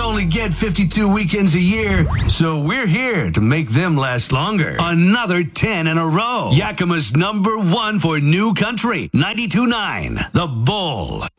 only get 52 weekends a year, so we're here to make them last longer. Another 10 in a row. Yakima's #1 for new country, 92.9, The Bull.